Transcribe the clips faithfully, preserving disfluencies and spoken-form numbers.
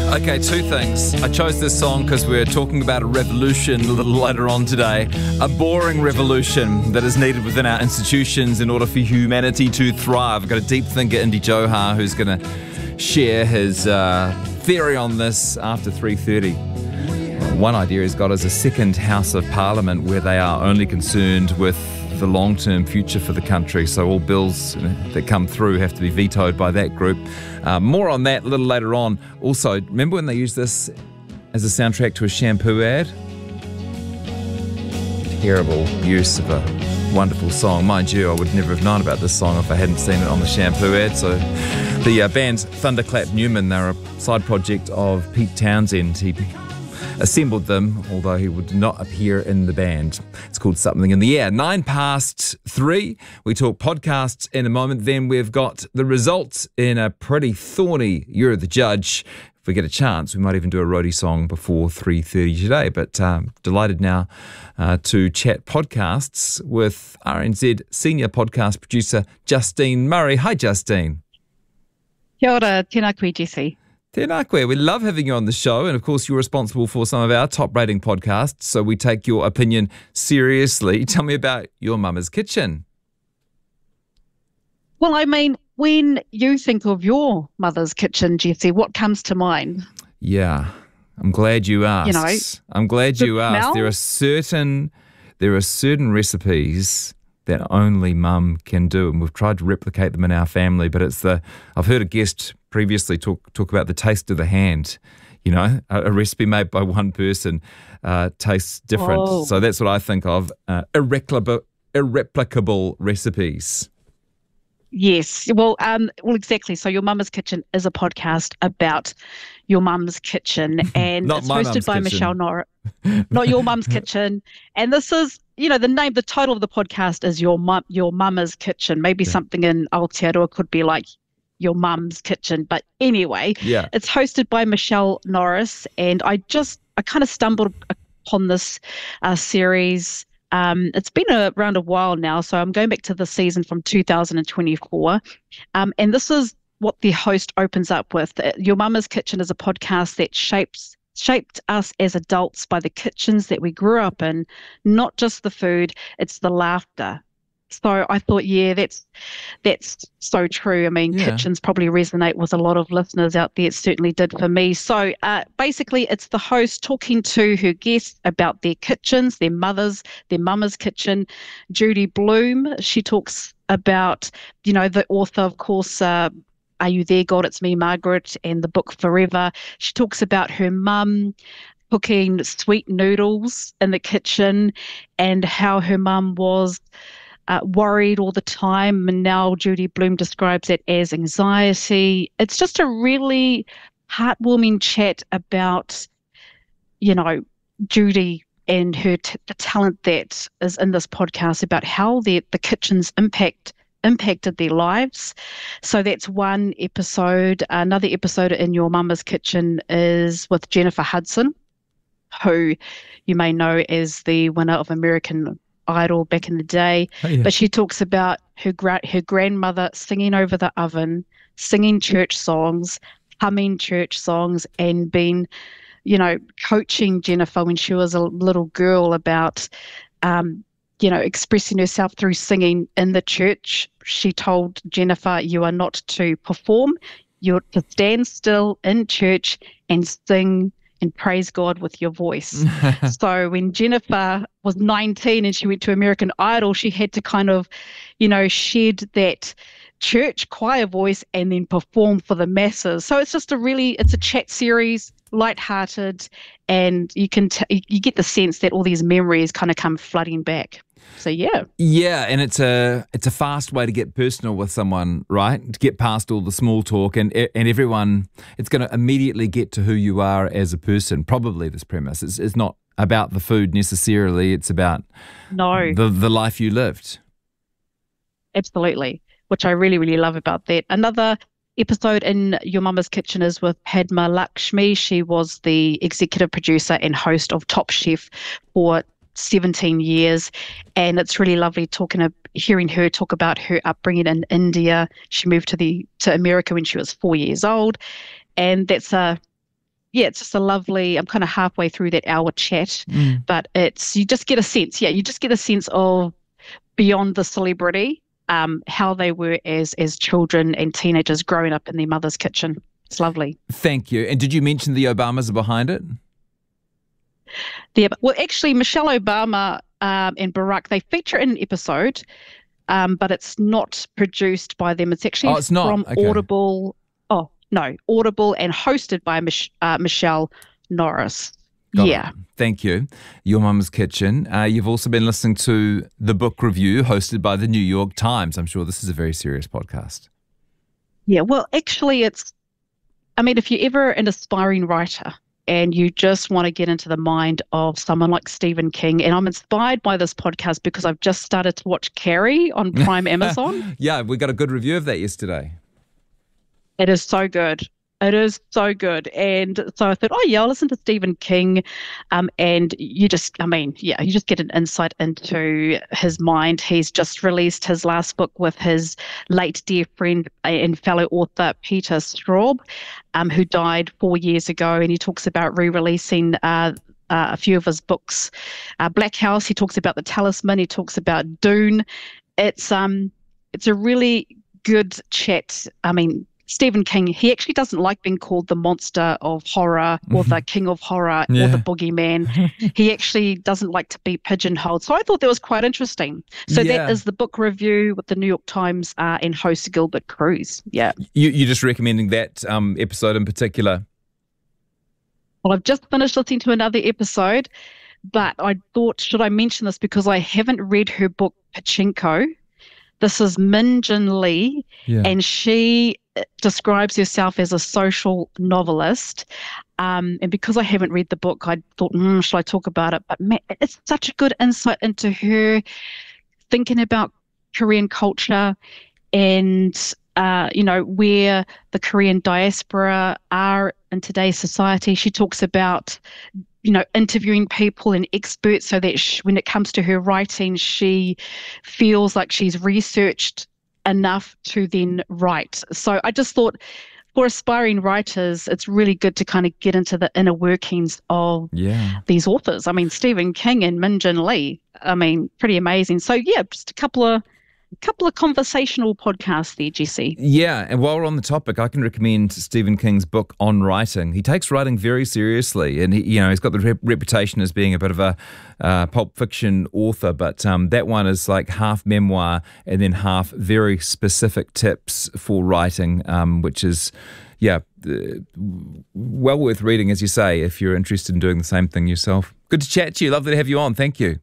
Okay, two things. I chose this song because we're talking about a revolution a little later on today. A boring revolution that is needed within our institutions in order for humanity to thrive. I've got a deep thinker, Indy Johar, who's going to share his uh, theory on this after three thirty. One idea he's got is a second House of Parliament where they are only concerned with the long-term future for the country. So all bills that come through have to be vetoed by that group. Uh, more on that a little later on. Also, remember when they used this as a soundtrack to a shampoo ad? Terrible use of a wonderful song. Mind you, I would never have known about this song if I hadn't seen it on the shampoo ad. So the uh, band Thunderclap Newman, they're a side project of Pete Townsend. He assembled them, although he would not appear in the band. It's called Something in the Air. Nine past three. We talk podcasts in a moment. Then we've got the results in a pretty thorny You're the Judge. If we get a chance, we might even do a roadie song before three thirty today. But um, delighted now uh, to chat podcasts with R N Z senior podcast producer Justine Murray. Hi, Justine. Kia ora, tēnā koe, Jesse. Tēnā koe. We love having you on the show, and of course you're responsible for some of our top rating podcasts, so we take your opinion seriously. Tell me about Your Mama's Kitchen. Well, I mean, when you think of Your Mother's Kitchen, Jesse, what comes to mind? Yeah, I'm glad you asked. You know, I'm glad you asked. smell? There are certain there are certain recipes that only mum can do, and we've tried to replicate them in our family, but it's the I've heard a guest previously talk talk about the taste of the hand. You know, a, a recipe made by one person uh, tastes different. Oh. So that's what I think of, uh, irreplicable, irreplicable recipes. Yes, well, um, well, exactly. So Your Mama's Kitchen is a podcast about your mum's kitchen, and Not it's my hosted mum's by kitchen. Michelle Norris. Not Your Mum's Kitchen, and this is, you know, the name, the title of the podcast is Your Mum, Your Mama's Kitchen. Maybe Yeah. something in Aotearoa could be like Your Mum's Kitchen, but anyway, Yeah. it's hosted by Michelle Norris, and I just I kind of stumbled upon this uh, series. Um, it's been a, around a while now, so I'm going back to the season from two thousand twenty-four. Um, and this is what the host opens up with. Uh, Your Mama's Kitchen is a podcast that shapes shaped us as adults by the kitchens that we grew up in, not just the food, it's the laughter. So I thought, yeah, that's that's so true. I mean, Yeah. kitchens probably resonate with a lot of listeners out there. It certainly did for me. So uh, basically, it's the host talking to her guests about their kitchens, their mothers, their mama's kitchen. Judy Bloom, she talks about, you know, the author, of course, uh, Are You There, God? It's Me, Margaret, and the book Forever. She talks about her mum cooking sweet noodles in the kitchen and how her mum was Uh, worried all the time, and now Judy Bloom describes it as anxiety. It's just a really heartwarming chat about, you know, Judy and her t- the talent that is in this podcast, about how the the kitchens impact impacted their lives. So that's one episode. Another episode in Your Mama's Kitchen is with Jennifer Hudson, who you may know as the winner of American Idol back in the day. Oh, yeah. But she talks about her gra- her grandmother singing over the oven, singing church songs, humming church songs, and being, you know, coaching Jennifer when she was a little girl about, um, you know, expressing herself through singing in the church. She told Jennifer, you are not to perform, you're to stand still in church and sing and praise God with your voice. So when Jennifer was nineteen and she went to American Idol, she had to kind of, you know, shed that church choir voice and then perform for the masses. So it's just a really, it's a chat series, lighthearted, and you can t- you get the sense that all these memories kind of come flooding back. So yeah. Yeah, and it's a it's a fast way to get personal with someone, right? To get past all the small talk, and and everyone, it's going to immediately get to who you are as a person. Probably this premise. It's it's not about the food necessarily. It's about No. the the life you lived. Absolutely, which I really, really love about that. Another episode in Your Mama's Kitchen is with Padma Lakshmi. She was the executive producer and host of Top Chef for seventeen years, and it's really lovely talking to hearing her talk about her upbringing in India. She moved to the to America when she was four years old, and that's a yeah, it's just a lovely, I'm kind of halfway through that hour chat, Mm. but it's, you just get a sense, yeah, you just get a sense of beyond the celebrity, um, how they were as as children and teenagers growing up in their mother's kitchen. It's lovely. Thank you. And did you mention the Obamas are behind it? There, well, actually, Michelle Obama um, and Barack, they feature in an episode, um, but it's not produced by them. It's actually Oh, it's not? from Okay. Audible. Oh, no, Audible and hosted by Mich- uh, Michelle Norris. Got yeah. it. Thank you. Your Mama's Kitchen. Uh, you've also been listening to The Book Review, hosted by the New York Times. I'm sure this is a very serious podcast. Yeah, well, actually, it's, I mean, if you're ever an aspiring writer and you just want to get into the mind of someone like Stephen King, and I'm inspired by this podcast because I've just started to watch Carrie on Prime Amazon. Yeah, we got a good review of that yesterday. It is so good. It is so good. And so I thought, oh, yeah, I'll listen to Stephen King. Um, and you just, I mean, yeah, you just get an insight into his mind. He's just released his last book with his late dear friend and fellow author, Peter Straub, um, who died four years ago. And he talks about re-releasing uh, uh, a few of his books. Uh, Black House, he talks about The Talisman. He talks about Dune. It's um, it's a really good chat. I mean, Stephen King, he actually doesn't like being called the monster of horror or the king of horror Yeah. or the boogeyman. He actually doesn't like to be pigeonholed. So I thought that was quite interesting. So Yeah. that is the book review with the New York Times uh, and host Gilbert Cruz. Yeah. You, you're just recommending that um, episode in particular? Well, I've just finished listening to another episode, but I thought, should I mention this because I haven't read her book, Pachinko. This is Min Jin Lee, Yeah. and she describes herself as a social novelist. Um, and because I haven't read the book, I thought, mm, should I talk about it? But man, it's such a good insight into her thinking about Korean culture and, uh, you know, where the Korean diaspora are in today's society. She talks about, you know, interviewing people and experts so that she, when it comes to her writing, she feels like she's researched enough to then write. So I just thought for aspiring writers, it's really good to kind of get into the inner workings of Yeah. these authors. I mean, Stephen King and Min Jin Lee, I mean, pretty amazing. So yeah, just a couple of couple of conversational podcasts there, Jesse. Yeah, and while we're on the topic, I can recommend Stephen King's book On Writing. He takes writing very seriously, and he, you know, he's got the rep- reputation as being a bit of a uh, pulp fiction author, but um, that one is like half memoir and then half very specific tips for writing, um, which is, yeah, uh, well worth reading, as you say, if you're interested in doing the same thing yourself. Good to chat to you. Lovely to have you on. Thank you.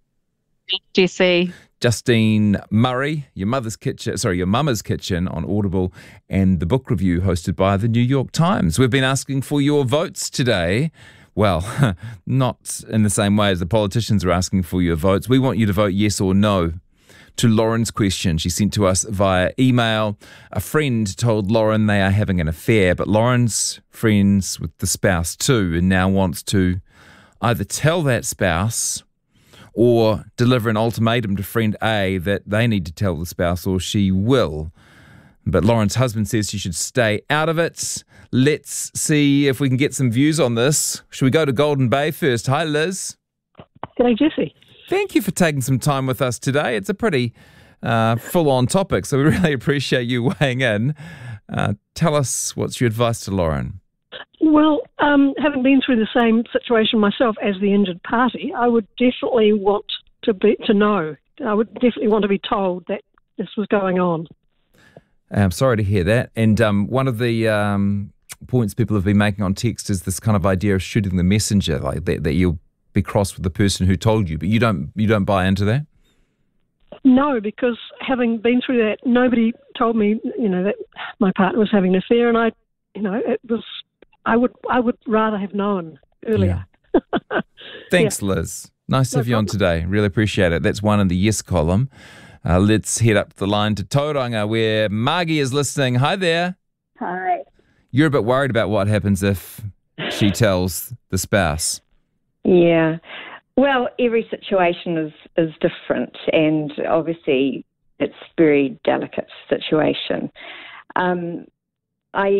Jesse. Justine Murray, Your Mother's Kitchen, sorry, Your Mama's Kitchen on Audible, and the book review hosted by the New York Times. We've been asking for your votes today. Well, not in the same way as the politicians are asking for your votes. We want you to vote yes or no to Lauren's question. She sent to us via email. A friend told Lauren they are having an affair, but Lauren's friends with the spouse too, and now wants to either tell that spouse or deliver an ultimatum to friend A that they need to tell the spouse or she will. But Lauren's husband says she should stay out of it. Let's see if we can get some views on this. Should we go to Golden Bay first? Hi, Liz. G'day, Jesse. Thank you for taking some time with us today. It's a pretty uh, full-on topic, so we really appreciate you weighing in. Uh, tell us, what's your advice to Lauren? Well, um, having been through the same situation myself as the injured party, I would definitely want to be to know. I would definitely want to be told that this was going on. I'm sorry to hear that. And um, one of the um, points people have been making on text is this kind of idea of shooting the messenger, like that, that you'll be cross with the person who told you, but you don't you don't buy into that? No, because having been through that, nobody told me, you know, that my partner was having an affair, and I, you know, it was. I would I would rather have known earlier. Yeah. Thanks, yeah. Liz. Nice to No have you on problem. today. Really appreciate it. That's one in the yes column. Uh, let's head up the line to Tauranga, where Margie is listening. Hi there. Hi. You're a bit worried about what happens if she tells the spouse. Yeah. Well, every situation is, is different, and obviously it's a very delicate situation. Um, I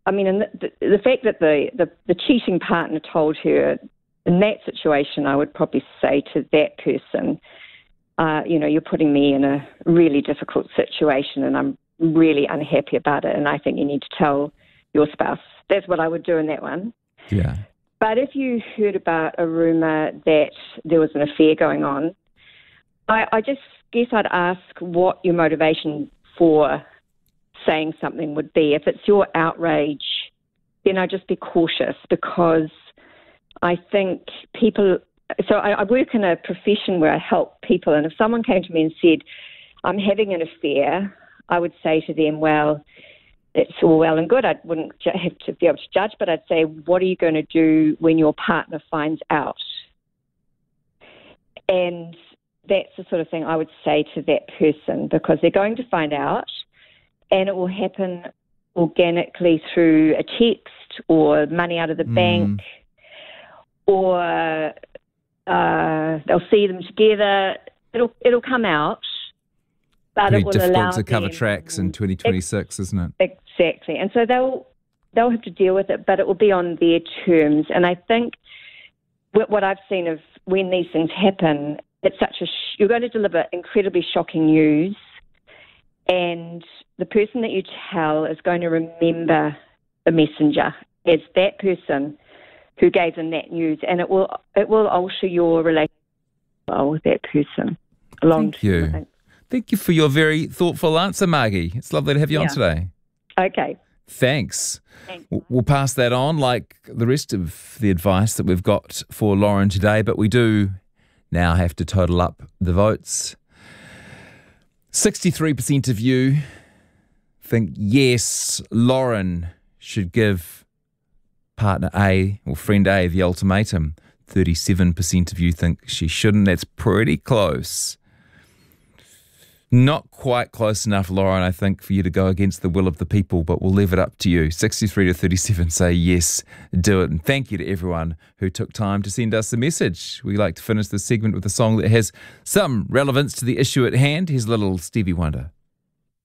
I mean, and the, the, the fact that the, the, the cheating partner told her, in that situation, I would probably say to that person, uh, you know, you're putting me in a really difficult situation and I'm really unhappy about it, and I think you need to tell your spouse. That's what I would do in that one. Yeah. But if you heard about a rumour that there was an affair going on, I, I just guess I'd ask what your motivation for saying something would be. If it's your outrage, then I'd just be cautious, because I think people... So I, I work in a profession where I help people, and if someone came to me and said, I'm having an affair, I would say to them, well, it's all well and good. I wouldn't have to be able to judge, but I'd say, what are you going to do when your partner finds out? And that's the sort of thing I would say to that person, because they're going to find out, and it will happen organically through a text or money out of the mm. bank, or uh, they'll see them together. It'll it'll come out. But Pretty it will difficult allow to cover them, tracks in twenty twenty-six, ex- isn't it? Exactly. And so they'll they'll have to deal with it, but it will be on their terms. And I think what, what I've seen of when these things happen, it's such a sh- you're going to deliver incredibly shocking news, and the person that you tell is going to remember the messenger as that person who gave them that news, and it will it will alter your relationship with that person. Long Thank you. Time. Thank you for your very thoughtful answer, Margie. It's lovely to have you yeah. on today. Okay. Thanks. Thanks. We'll pass that on like the rest of the advice that we've got for Lauren today, but we do now have to total up the votes. sixty-three percent of you think, yes, Lauren should give partner A or friend A the ultimatum. thirty-seven percent of you think she shouldn't. That's pretty close. Not quite close enough, Lauren, I think, for you to go against the will of the people, but we'll leave it up to you. sixty-three to thirty-seven say yes, do it. And thank you to everyone who took time to send us a message. We like to finish this segment with a song that has some relevance to the issue at hand. Here's a little Stevie Wonder.